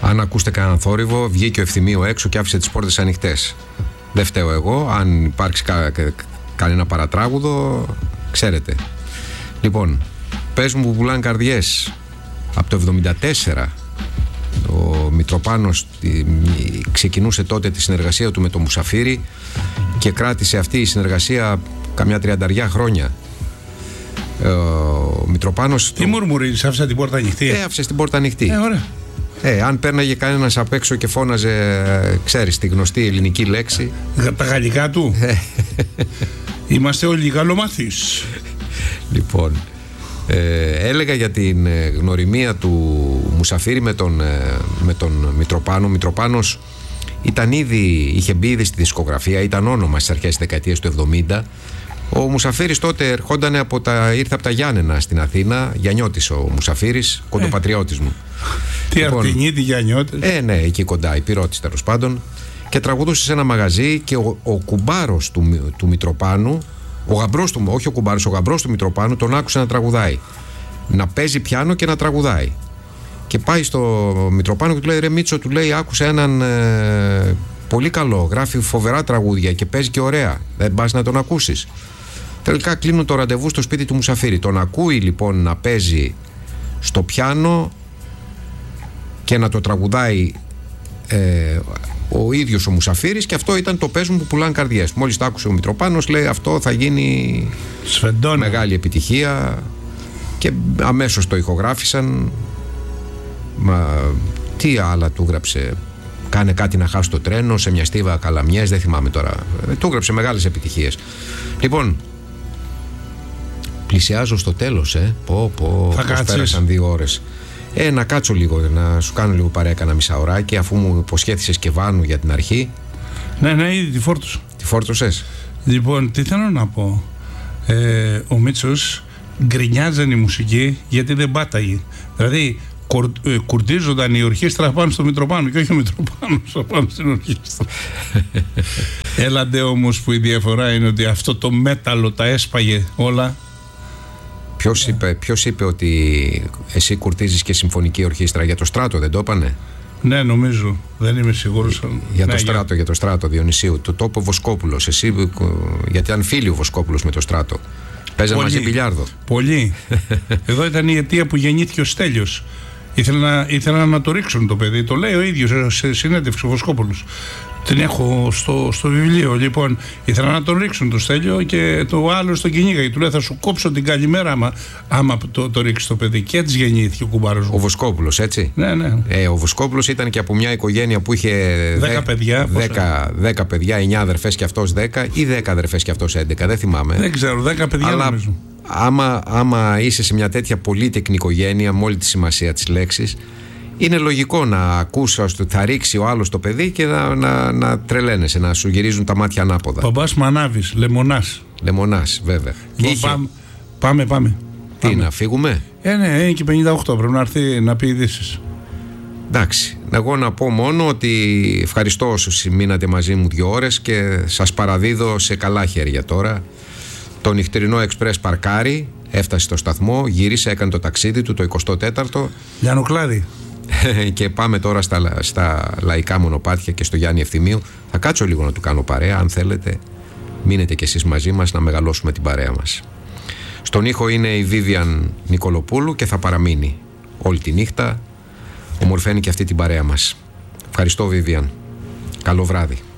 Αν ακούστε κανέναν θόρυβο, βγήκε ο Ευθυμίου έξω και άφησε τις πόρτες ανοιχτές. Δεν φταίω εγώ. Αν υπάρξει κανένα παρατράγουδο, ξέρετε. Λοιπόν, πες μου που πουλάνε καρδιές. Από το 1974 ο Μητροπάνος ξεκινούσε τότε τη συνεργασία του με τον Μουσαφίρη και κράτησε αυτή η συνεργασία καμιά 30 χρόνια. Ο Μητροπάνος... Τι μουρμουρίζεις, άφησα την πόρτα ανοιχτή? Άφησε την πόρτα ανοιχτή. Ωραία. Αν πέρναγε κανένας απ' έξω και φώναζε, ξέρεις, τη γνωστή ελληνική λέξη. Τα γαλλικά του. Είμαστε όλοι καλομάθεις. Λοιπόν, έλεγα για την γνωριμία του Μουσαφίρη με τον Μητροπάνο. Ο Μητροπάνος είχε μπει ήδη στη δισκογραφία, ήταν όνομα στις αρχές της δεκαετίας του 70. Ο Μουσαφίρης τότε ήρθε από τα Γιάννενα στην Αθήνα, Γιαννιώτης ο Μουσαφίρης, κοντοπατριώτης μου. Τι Αρτινή, τι Γιαννιώτης. Ναι, εκεί κοντά, Υπηρώτης τέλος πάντων. Και τραγουδούσε σε ένα μαγαζί και ο κουμπάρος του Μητροπάνου, ο γαμπρός του, όχι ο κουμπάρος, ο γαμπρός του Μητροπάνου τον άκουσε να τραγουδάει. Να παίζει πιάνο και να τραγουδάει. Και πάει στο Μητροπάνο και του λέει: ρε Μίτσο, του λέει, άκουσε έναν πολύ καλό, γράφει φοβερά τραγούδια και παίζει και ωραία. Δεν πας να τον ακούσεις? Τελικά κλείνουν το ραντεβού στο σπίτι του Μουσαφίρη. Τον ακούει λοιπόν να παίζει στο πιάνο και να το τραγουδάει ο ίδιος ο Μουσαφίρης, και αυτό ήταν το «Πες μου που πουλάνε καρδιές». Μόλις το άκουσε ο Μητροπάνος, λέει αυτό θα γίνει μεγάλη επιτυχία, και αμέσως το ηχογράφησαν. Μα τι άλλα του γράψε? Κάνε κάτι να χάσει το τρένο, σε μια στίβα Καλαμιές, δεν θυμάμαι τώρα. Του γράψε μεγάλες επιτυχίες. Λοιπόν, πλησιάζω στο τέλος. Πώς πέρασαν 2 ώρες. Να κάτσω λίγο, να σου κάνω λίγο παρέα κανένα μισάωράκι, αφού μου υποσχέθησες και Βάνου για την αρχή. Ναι, ήδη τη φόρτωσα. Τη φόρτωσες? Λοιπόν, τι θέλω να πω. Ο Μίτσος γκρινιάζαν η μουσική γιατί δεν πάταγε. Δηλαδή, κουρτίζονταν η ορχήστρα πάνω στο Μητροπάνο και όχι ο Μητροπάνος πάνω στην ορχήστρα. Έλαντε όμως, που η διαφορά είναι ότι αυτό το μέταλλο τα έσπαγε όλα. Ποιος είπε ότι εσύ κουρτίζεις και συμφωνική ορχήστρα? Για το Στράτο δεν το είπανε? Ναι, νομίζω. Δεν είμαι σίγουρος. Για το Στράτο Διονυσίου. Το τόπο Βοσκόπουλος. Εσύ, γιατί ήταν φίλοι ο Βοσκόπουλος με το Στράτο. Παίζανε μαζί μπιλιάρδο. Πολύ. Εδώ ήταν η αιτία που γεννήθηκε ο Στέλιος. Ήθελαν να το ρίξουν το παιδί. Το λέει ο ίδιος σε συνέντευξη ο Βοσκόπουλος. Την έχω στο βιβλίο. Λοιπόν, ήθελαν να τον ρίξουν το Στέλιο και το άλλο τον κυνήγαγε. Του λέει: θα σου κόψω την καλημέρα άμα το ρίξει το παιδί. Και έτσι γεννήθηκε ο κουμπάρος. Ο Βοσκόπουλος, έτσι. Ναι. Ο Βοσκόπουλος ήταν και από μια οικογένεια που είχε 10 παιδιά. 10 παιδιά, 9 αδερφές και αυτός 10, ή 10 αδερφές και αυτός 11. Δεν θυμάμαι. Δεν ξέρω, 10 παιδιά νομίζω. Άμα είσαι σε μια τέτοια πολύτεκνη οικογένεια, με όλη τη σημασία της λέξης, είναι λογικό να ακούσει ότι θα ρίξει ο άλλος το παιδί και να τρελαίνεσαι, να σου γυρίζουν τα μάτια ανάποδα. Παπάς Μανάβης, Λεμονάς, βέβαια. Πάμε. Τι, να φύγουμε? Ναι, είναι και 58, πρέπει να έρθει να πει ειδήσεις. Εντάξει, εγώ να πω μόνο ότι ευχαριστώ όσους μείνατε μαζί μου 2 ώρες και σας παραδίδω σε καλά χέρια τώρα. Το νυχτερινό εξπρές παρκάρι, έφτασε στο σταθμό, γύρισε, έκανε το ταξίδι του, το 24ο. Λιανοκλάδι. Και πάμε τώρα στα λαϊκά μονοπάτια και στο Γιάννη Ευθυμίου. Θα κάτσω λίγο να του κάνω παρέα, αν θέλετε. Μείνετε κι εσείς μαζί μας να μεγαλώσουμε την παρέα μας. Στον ήχο είναι η Βίβιαν Νικολοπούλου και θα παραμείνει όλη τη νύχτα. Ομορφαίνει και αυτή την παρέα μας. Ευχαριστώ, Βίβιαν. Καλό βράδυ.